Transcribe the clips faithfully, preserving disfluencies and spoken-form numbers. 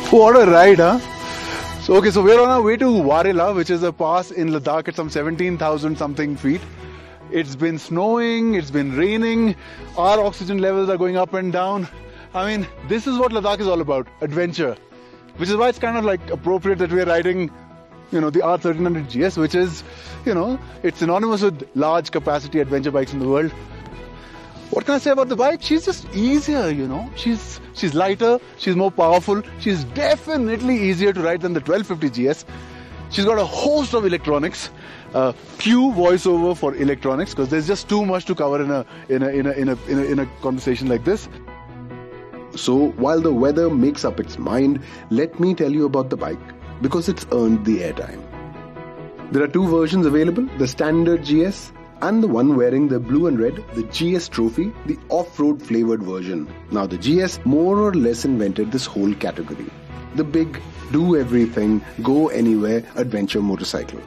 What a ride, huh? So, okay, so we're on our way to Warela, which is a pass in Ladakh at some seventeen thousand something feet. It's been snowing, it's been raining, our oxygen levels are going up and down. I mean, this is what Ladakh is all about, adventure. Which is why it's kind of like appropriate that we're riding, you know, the R thirteen hundred G S, which is, you know, it's synonymous with large capacity adventure bikes in the world. What can I say about the bike? She's just easier, you know. She's she's lighter, she's more powerful, she's definitely easier to ride than the twelve fifty G S. She's got a host of electronics, uh, few voiceover for electronics, because there's just too much to cover in a in a in a in a in a, in a conversation like this. So while the weather makes up its mind, let me tell you about the bike, because it's earned the airtime. There are two versions available, the standard G S and the one wearing the blue and red, the G S Trophy, the off-road flavored version. Now the G S more or less invented this whole category. The big, do everything, go anywhere adventure motorcycle.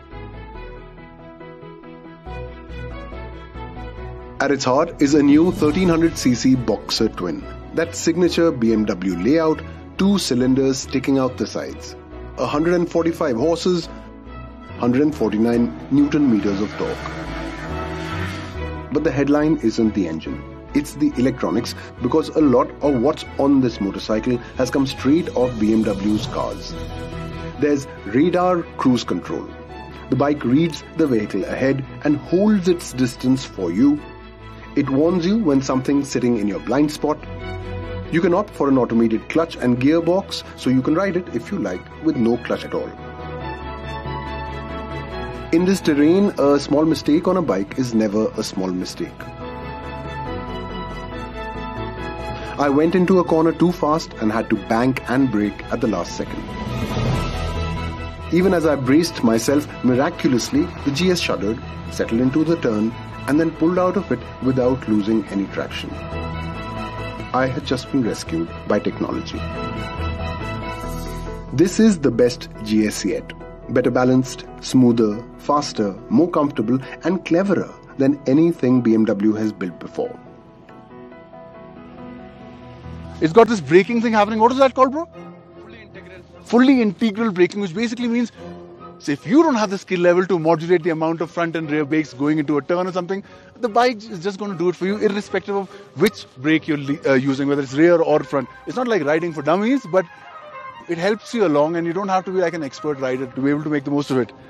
At its heart is a new thirteen hundred c c Boxer Twin. That signature B M W layout, two cylinders sticking out the sides. one hundred forty-five horses, one hundred forty-nine newton meters of torque. But the headline isn't the engine. It's the electronics, because a lot of what's on this motorcycle has come straight off B M W's cars. There's radar cruise control. The bike reads the vehicle ahead and holds its distance for you. It warns you when something's sitting in your blind spot. You can opt for an automated clutch and gearbox, so you can ride it if you like with no clutch at all. In this terrain, a small mistake on a bike is never a small mistake. I went into a corner too fast and had to bank and brake at the last second. Even as I braced myself, miraculously, the G S shuddered, settled into the turn, and then pulled out of it without losing any traction. I had just been rescued by technology. This is the best G S yet. Better balanced, smoother, faster, more comfortable and cleverer than anything B M W has built before. It's got this braking thing happening. What is that called, bro? Fully integral. Fully integral braking, which basically means, so if you don't have the skill level to modulate the amount of front and rear brakes going into a turn or something, the bike is just going to do it for you, irrespective of which brake you're uh, using, whether it's rear or front. It's not like riding for dummies, but it helps you along, and you don't have to be like an expert rider to be able to make the most of it.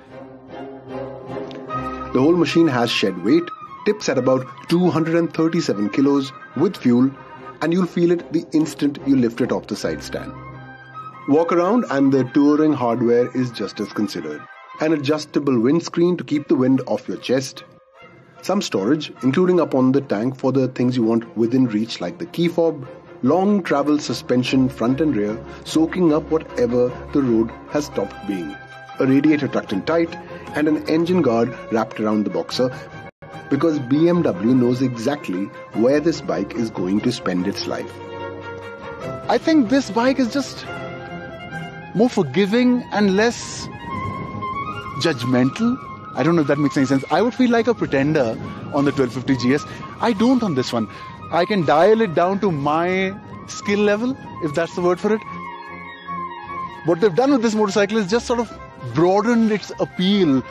The whole machine has shed weight, tips at about two hundred thirty-seven kilos with fuel, and you'll feel it the instant you lift it off the side stand. Walk around and the touring hardware is just as considered. An adjustable windscreen to keep the wind off your chest. Some storage, including up on the tank for the things you want within reach, like the key fob, long travel suspension front and rear, soaking up whatever the road has stopped being. A radiator tucked in tight and an engine guard wrapped around the Boxer, because B M W knows exactly where this bike is going to spend its life. I think this bike is just more forgiving and less judgmental. I don't know if that makes any sense. I would feel like a pretender on the twelve fifty G S. I don't on this one. I can dial it down to my skill level, if that's the word for it. What they've done with this motorcycle is just sort of broadened its appeal.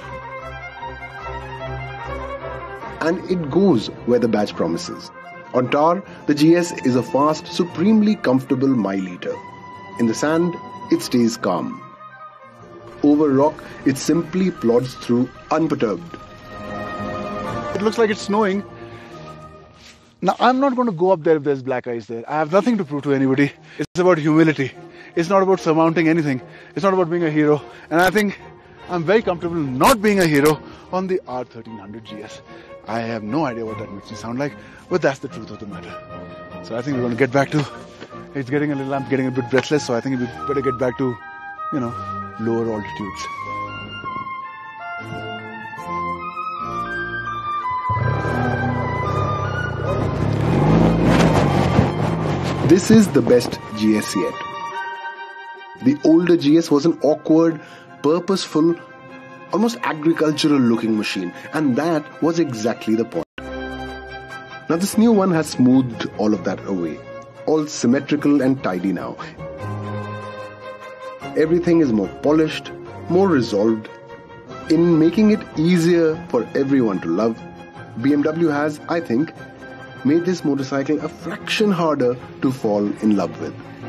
And it goes where the badge promises. On tar, the G S is a fast, supremely comfortable mile-eater. In the sand, it stays calm. Over rock, it simply plods through unperturbed. It looks like it's snowing. Now, I'm not going to go up there if there's black ice there. I have nothing to prove to anybody. It's about humility. It's not about surmounting anything. It's not about being a hero. And I think I'm very comfortable not being a hero on the R thirteen hundred G S. I have no idea what that makes me sound like, but that's the truth of the matter. So I think we're going to get back to, it's getting a little, I'm getting a bit breathless, so I think we better get back to, you know, lower altitudes. This is the best G S yet. The older G S was an awkward, purposeful, almost agricultural looking machine, and that was exactly the point. Now this new one has smoothed all of that away. All symmetrical and tidy now. Everything is more polished, more resolved. In making it easier for everyone to love, B M W has, I think, made this motorcycle a fraction harder to fall in love with.